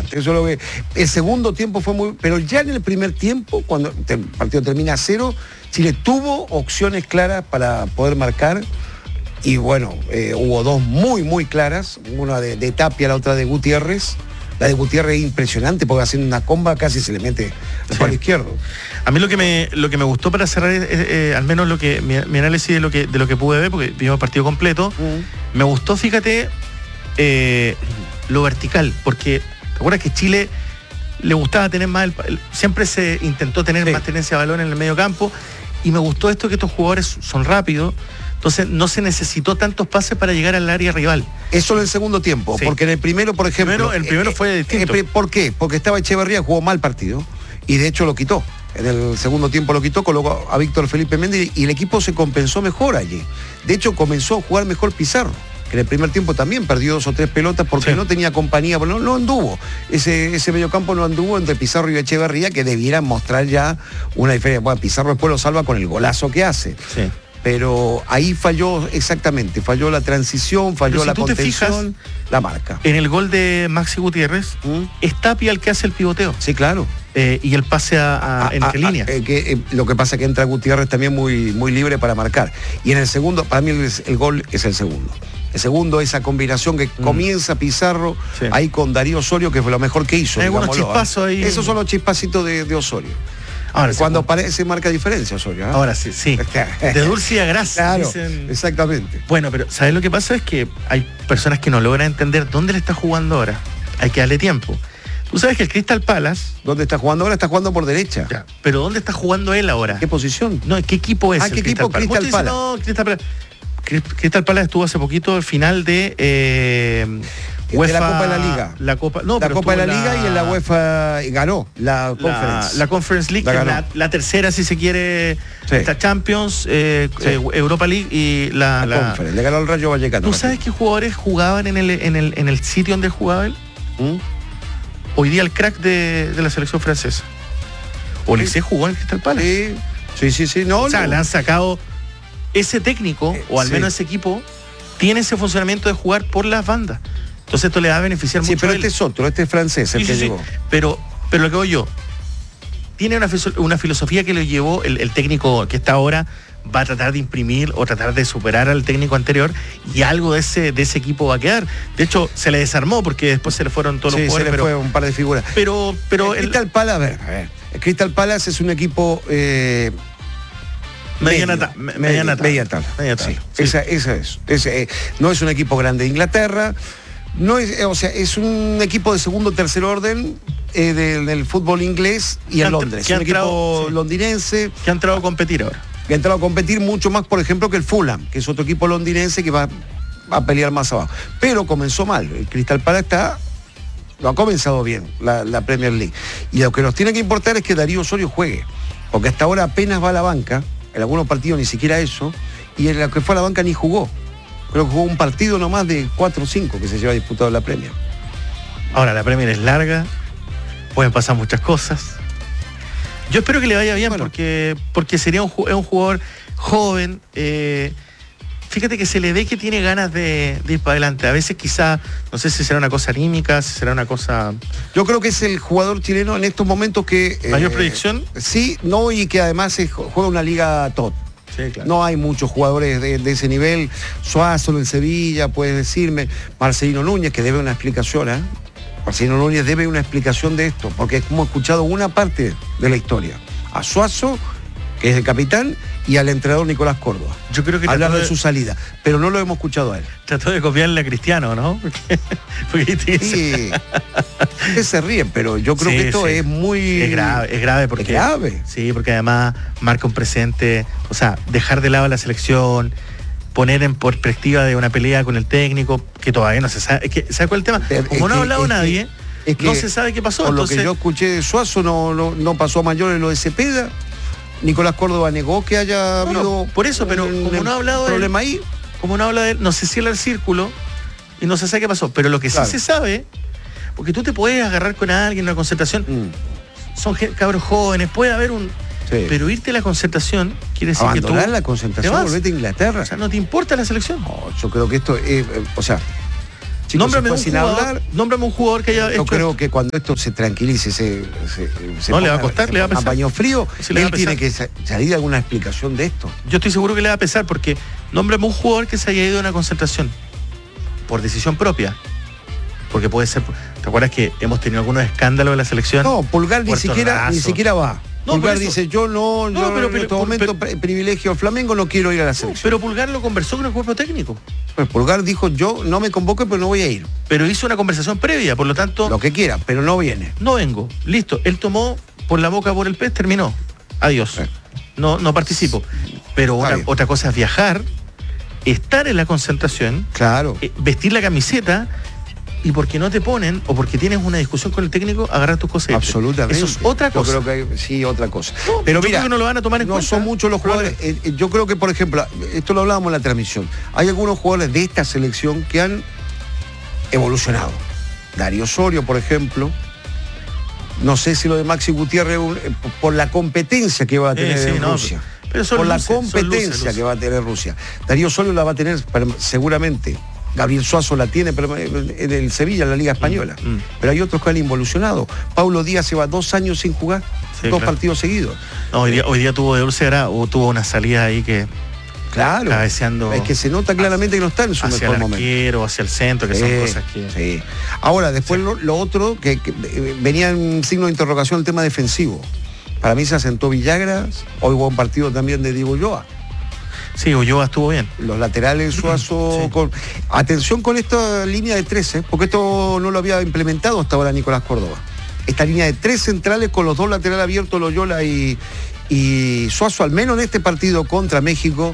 importante. Eso es lo que. El segundo tiempo fue muy. Pero ya en el primer tiempo, cuando el partido termina a 0, Chile tuvo opciones claras para poder marcar. Y bueno, hubo dos muy, muy claras. Una de Tapia, la otra de Gutiérrez. La de Gutiérrez es impresionante porque haciendo una comba casi se le mete al palo izquierdo. A mí lo que me gustó para cerrar al menos lo que mi análisis de lo que pude ver, porque vimos el partido completo, me gustó, fíjate, lo vertical, porque te acuerdas que Chile le gustaba tener más, siempre se intentó tener más tenencia de balón en el medio campo, y me gustó esto que estos jugadores son rápidos. Entonces no se necesitó tantos pases para llegar al área rival. Eso en el segundo tiempo, porque en el primero, por ejemplo... El primero fue distinto. ¿Por qué? Porque estaba Echeverría, jugó mal partido, y de hecho lo quitó. En el segundo tiempo lo quitó, colocó a Víctor Felipe Méndez, y el equipo se compensó mejor allí. De hecho comenzó a jugar mejor Pizarro, que en el primer tiempo también perdió 2 o 3 pelotas porque no tenía compañía, no anduvo. Ese mediocampo no anduvo entre Pizarro y Echeverría, que debieran mostrar ya una diferencia. Bueno, Pizarro después lo salva con el golazo que hace. Sí. Pero ahí falló exactamente, falló la transición, falló la contención, la marca. En el gol de Maxi Gutiérrez, es Tapia el que hace el pivoteo. Sí, claro. Y el pase entre líneas. Lo que pasa es que entra Gutiérrez también muy, muy libre para marcar. Y en el segundo, para mí el gol es el segundo. El segundo, esa combinación que comienza Pizarro ahí con Darío Osorio, que fue lo mejor que hizo. Algunos chispazos ahí. Esos son los chispacitos de Osorio. Ahora, cuando aparece marca diferencia, Osorio. Ahora sí. De dulce y a grasa. Claro, dicen. Exactamente. Bueno, pero ¿sabes lo que pasa? Es que hay personas que no logran entender dónde le está jugando ahora. Hay que darle tiempo. Tú sabes que el Crystal Palace... ¿Dónde está jugando ahora? Está jugando por derecha. Ya, pero ¿dónde está jugando él ahora? ¿Qué posición? No, ¿qué equipo es? ¿Qué equipo? Crystal Palace. No, Crystal Palace estuvo hace poquito al final de... UEFA, de la Copa de la Liga. La Copa de la Liga y en la UEFA ganó la Conference. La Conference League, la tercera, si se quiere, esta Champions, Europa League y la Conference. Le ganó el Rayo Vallecano. ¿Tú sabes qué jugadores jugaban en el sitio donde jugaba él? Hoy día el crack de la selección francesa. Olise jugó en Crystal Palace. Sí. No, le han sacado ese técnico, o al menos ese equipo, tiene ese funcionamiento de jugar por las bandas. Entonces esto le va a beneficiar mucho. Sí, pero este es otro, este es francés el que llegó. Pero lo que voy yo, tiene una filosofía que lo llevó el técnico que está ahora, va a tratar de imprimir o tratar de superar al técnico anterior, y algo de ese equipo va a quedar. De hecho, se le desarmó porque después se le fueron todos los jugadores. Se le fue un par de figuras. Pero el Crystal Palace, a ver. El Crystal Palace es un equipo... Media tabla. Sí. Esa es. No es un equipo grande de Inglaterra. No es, es un equipo de segundo o tercer orden del fútbol inglés y en Londres. Es un equipo londinense. Que ha entrado a competir ahora. Que ha entrado a competir mucho más, por ejemplo, que el Fulham, que es otro equipo londinense que va a pelear más abajo. Pero comenzó mal. El Crystal Palace no ha comenzado bien la Premier League. Y lo que nos tiene que importar es que Darío Osorio juegue. Porque hasta ahora apenas va a la banca. En algunos partidos ni siquiera eso. Y en lo que fue a la banca ni jugó. Creo que jugó un partido nomás de 4 o 5 que se lleva disputado la Premier. Ahora, la Premier es larga, pueden pasar muchas cosas. Yo espero que le vaya bien, porque sería un jugador joven. Fíjate que se le ve que tiene ganas de ir para adelante. A veces quizá, no sé si será una cosa anímica, si será una cosa... Yo creo que es el jugador chileno en estos momentos que... ¿Mayor proyección? Sí, no, y que además juega una liga top. Sí, claro. No hay muchos jugadores de ese nivel. Suazo en Sevilla, puedes decirme. Marcelino Núñez, que debe una explicación, Marcelino Núñez debe una explicación de esto, porque hemos escuchado una parte de la historia. A Suazo, que es el capitán, y al entrenador Nicolás Córdoba. Yo creo que hablar de su salida, pero no lo hemos escuchado a él. Trató de copiarle a Cristiano, ¿no? Sí, que se ríen, pero yo creo que esto es muy... Es grave porque... Es grave. Sí, porque además marca un presente, o sea, dejar de lado la selección, poner en perspectiva de una pelea con el técnico, que todavía no se sabe. ¿Sabe cuál es el tema? Como no ha hablado nadie, no se sabe qué pasó. Por lo que yo escuché de Suazo, no pasó a mayores lo de Cepeda. Nicolás Córdoba negó que haya habido... Por eso, pero como no ha hablado de problema ahí, como no habla de él, no se cierra el círculo y no se sabe qué pasó. Pero lo que sí se sabe, porque tú te puedes agarrar con alguien en una concentración, son cabros jóvenes, puede haber un... Sí. Pero irte a la concentración quiere decir abandonar que tú... la concentración, volvete a Inglaterra. O sea, ¿no te importa la selección? No, yo creo que esto es... chico se fue sin hablar. Nómbrame un jugador que haya Yo creo que cuando esto se tranquilice, se no, le va a costar, le va a pesar. A paño frío, Sí, le va a él tiene pesar. que salir de alguna explicación de esto. Yo estoy seguro que le va a pesar porque nómbrame un jugador que se haya ido a una concentración por decisión propia. Porque puede ser, ¿te acuerdas que hemos tenido algunos escándalos en la selección? No, Pulgar ni siquiera va. No, Pulgar por eso. dice, yo en este momento privilegio al Flamengo, no quiero ir a la selección. Pero Pulgar lo conversó con el cuerpo técnico. Pues Pulgar dijo, yo no me convoco, pero no voy a ir. Pero hizo una conversación previa, por lo tanto, Lo que quiera, pero no viene. no vengo. Listo. Él tomó por la boca, por el pez, terminó. Adiós. No participo. Pero otra cosa es viajar, estar en la concentración, Claro. vestir la camiseta y porque no te ponen o porque tienes una discusión con el técnico, agarrar tus cosas. Absolutamente. Eso es otra cosa. Yo creo que sí, otra cosa. No, pero yo mira, creo que no lo van a tomar en no cuenta. son muchos los jugadores. Yo creo que, por ejemplo, esto lo hablábamos en la transmisión. Hay algunos jugadores de esta selección que han evolucionado. Darío Osorio, por ejemplo. No sé si lo de Maxi Gutiérrez por la competencia que va a tener en Rusia. Pero son por luces, la competencia que va a tener Rusia. Darío Osorio la va a tener seguramente. Gabriel Suazo la tiene en el Sevilla, en la Liga Española. Pero hay otros que han involucionado. Paulo Díaz lleva 2 años sin jugar, Sí, 2 claro. partidos seguidos. No, hoy día tuvo de úlcera o tuvo una salida ahí que Claro. cabeceando Es que se nota claramente que no está en su hacia mejor el momento. arquero, hacia el centro, que son cosas que... Sí. Ahora, después lo otro, que venía en signo de interrogación el tema defensivo. Para mí se asentó Villagras, hoy hubo un partido también de Diego Ulloa. Sí, Ulloa estuvo bien. Los laterales Suazo. Sí. Atención con esta línea de 13, porque esto no lo había implementado hasta ahora Nicolás Córdoba. Esta línea de 3 centrales con los 2 laterales abiertos, Loyola y Suazo, al menos en este partido contra México.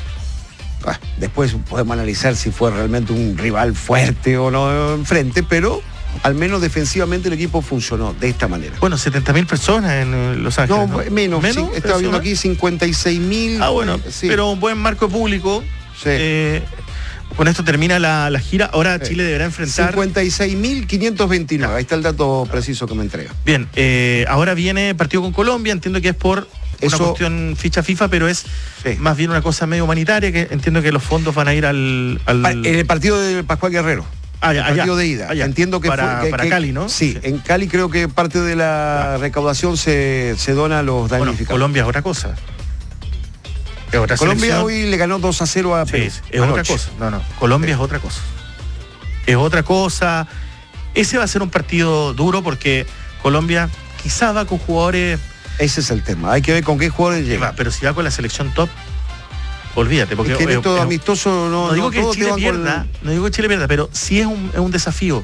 Después podemos analizar si fue realmente un rival fuerte o no enfrente, pero al menos defensivamente el equipo funcionó de esta manera. Bueno, 70.000 personas en Los Ángeles. No, menos. Sí, estaba viendo aquí 56.000. Ah, bueno, sí. pero un buen marco público. Sí. Con esto termina la gira. Ahora Chile deberá enfrentar... 56.529. Ahí está el dato preciso que me entrega. Bien, ahora viene partido con Colombia. Entiendo que es por una cuestión ficha FIFA, pero es más bien una cosa medio humanitaria, que entiendo que los fondos van a ir al... En el partido de Pascual Guerrero. El partido de ida. Allá. Entiendo que para Cali, ¿no? Sí, en Cali creo que parte de la recaudación se dona a los damnificados. Bueno, Colombia es otra cosa. Es otra Colombia selección. hoy le ganó 2-0 a Perú. Sí, es otra cosa. No. Colombia es otra cosa. Es otra cosa. Ese va a ser un partido duro porque Colombia quizá va con jugadores... Ese es el tema. Hay que ver con qué jugadores lleva. Pero si va con la selección top, olvídate. Porque es que en esto amistoso no digo que Chile pierda, no digo que Chile pierda, pero sí es un desafío.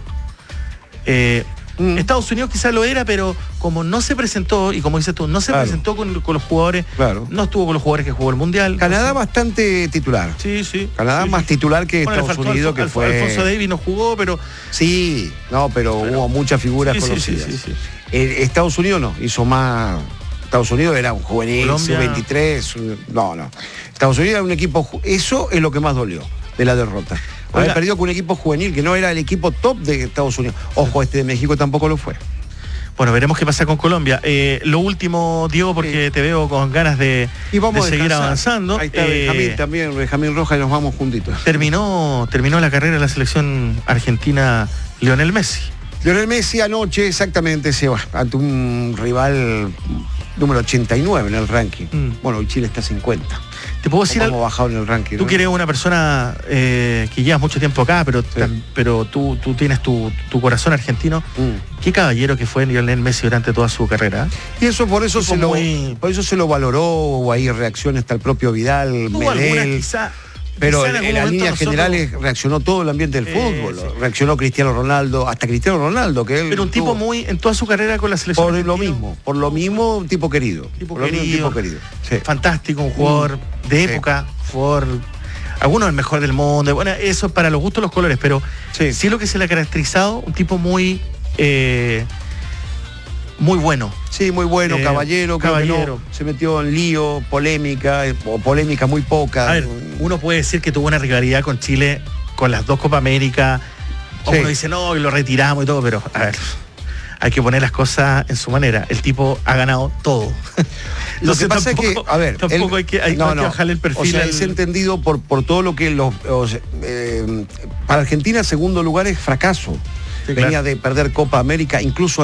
Estados Unidos quizás lo era, pero como no se presentó, y como dices tú, no se presentó con los jugadores, no estuvo con los jugadores que jugó el Mundial. Canadá bastante titular. Sí. Canadá más titular que Estados Unidos, que fue... Alfonso Davis no jugó, pero... Sí, pero hubo muchas figuras conocidas. Sí. Estados Unidos no, hizo más... Estados Unidos era un juvenil, sub-23, no. Estados Unidos era un equipo... Eso es lo que más dolió de la derrota. Haber perdido con un equipo juvenil que no era el equipo top de Estados Unidos. Ojo, este de México tampoco lo fue. Bueno, veremos qué pasa con Colombia. Lo último, Diego, porque te veo con ganas de seguir avanzando. Ahí está Benjamín también, Benjamín Rojas, y nos vamos juntitos. Terminó la carrera de la selección argentina Lionel Messi. Lionel Messi anoche exactamente se va ante un rival número 89 en el ranking. Bueno, hoy Chile está 50. Te puedo decir algo bajado en el ranking. Tú que eres una persona que llevas mucho tiempo acá, pero tú tienes tu corazón argentino. Qué caballero que fue Lionel Messi durante toda su carrera. Y eso por eso se lo valoró, o hay reacciones hasta el propio Vidal, Medel. Pero en las líneas generales reaccionó todo el ambiente del fútbol. Reaccionó Cristiano Ronaldo, hasta Cristiano Ronaldo, que él... Pero un tipo en toda su carrera con la selección. Por lo mismo, un tipo querido. Tipo querido. Sí. Fantástico, un jugador de época, jugador... Algunos el mejor del mundo. Bueno, eso para los gustos, los colores, pero sí lo que se le ha caracterizado, un tipo muy bueno. Sí, muy bueno, caballero. No, se metió en lío, polémica muy poca. A ver, uno puede decir que tuvo una rivalidad con Chile con las 2 Copa América. Uno dice, no, y lo retiramos y todo, pero hay que poner las cosas en su manera. El tipo ha ganado todo. Lo que pasa es que, a ver, tampoco hay que bajarle el perfil. O sea, es entendido por todo lo que para Argentina segundo lugar es fracaso. Sí, venía de perder Copa América, incluso